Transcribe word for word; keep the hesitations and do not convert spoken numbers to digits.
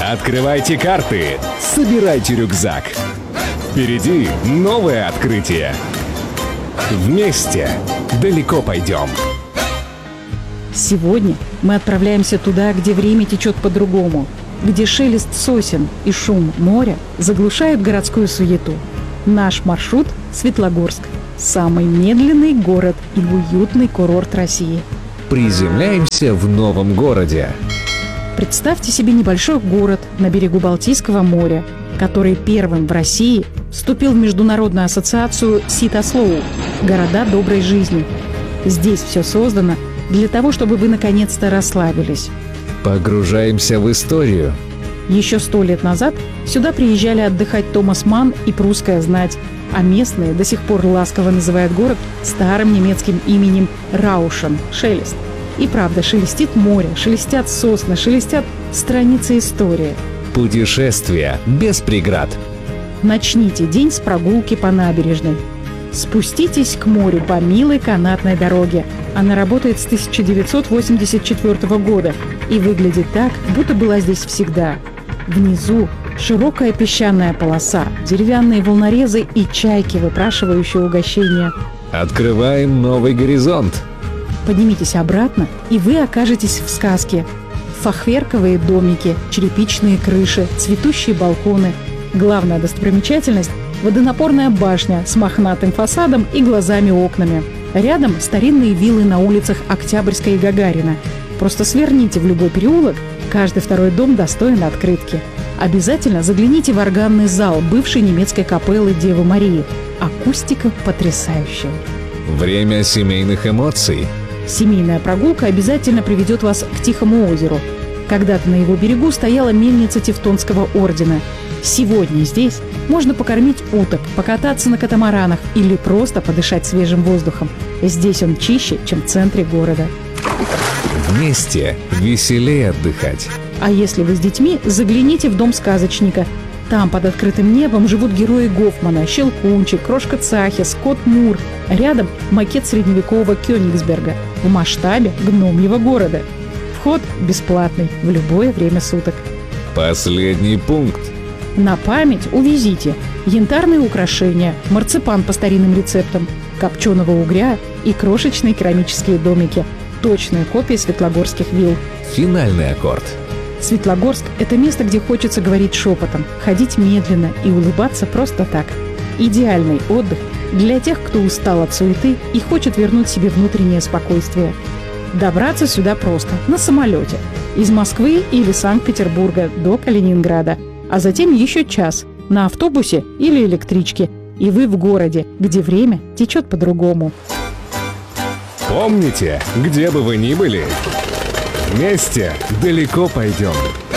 Открывайте карты, собирайте рюкзак. Впереди новое открытие. Вместе далеко пойдем. Сегодня мы отправляемся туда, где время течет по-другому, где шелест сосен и шум моря заглушают городскую суету. Наш маршрут – Светлогорск, самый медленный город и уютный курорт России. Приземляемся в новом городе. Представьте себе небольшой город на берегу Балтийского моря, который первым в России вступил в Международную ассоциацию Ситослоу – «Города доброй жизни». Здесь все создано для того, чтобы вы наконец-то расслабились. Погружаемся в историю. Еще сто лет назад сюда приезжали отдыхать Томас Манн и прусская знать, а местные до сих пор ласково называют город старым немецким именем Раушен – шелест. И правда, шелестит море, шелестят сосны, шелестят страницы истории. Путешествие без преград. Начните день с прогулки по набережной. Спуститесь к морю по милой канатной дороге. Она работает с тысяча девятьсот восемьдесят четвёртого года и выглядит так, будто была здесь всегда. Внизу широкая песчаная полоса, деревянные волнорезы и чайки, выпрашивающие угощения. Открываем новый горизонт. Поднимитесь обратно, и вы окажетесь в сказке. Фахверковые домики, черепичные крыши, цветущие балконы. Главная достопримечательность – водонапорная башня с мохнатым фасадом и глазами-окнами. Рядом старинные виллы на улицах Октябрьской и Гагарина. Просто сверните в любой переулок, каждый второй дом достоин открытки. Обязательно загляните в органный зал бывшей немецкой капеллы Девы Марии. Акустика потрясающая. Время семейных эмоций. Семейная прогулка обязательно приведет вас к Тихому озеру. Когда-то на его берегу стояла мельница Тевтонского ордена. Сегодня здесь можно покормить уток, покататься на катамаранах или просто подышать свежим воздухом. Здесь он чище, чем в центре города. Вместе веселее отдыхать. А если вы с детьми, загляните в дом сказочника. Там под открытым небом живут герои Гофмана, Щелкунчик, Крошка Цахи, Скотт Мур. Рядом макет средневекового Кёнигсберга в масштабе гномьего города. Вход бесплатный в любое время суток. Последний пункт. На память увезите янтарные украшения, марципан по старинным рецептам, копченого угря и крошечные керамические домики. Точные копии светлогорских вилл. Финальный аккорд. Светлогорск – это место, где хочется говорить шепотом, ходить медленно и улыбаться просто так. Идеальный отдых для тех, кто устал от суеты и хочет вернуть себе внутреннее спокойствие. Добраться сюда просто, на самолете. Из Москвы или Санкт-Петербурга до Калининграда. А затем еще час на автобусе или электричке. И вы в городе, где время течет по-другому. Помните, где бы вы ни были, вместе далеко пойдем.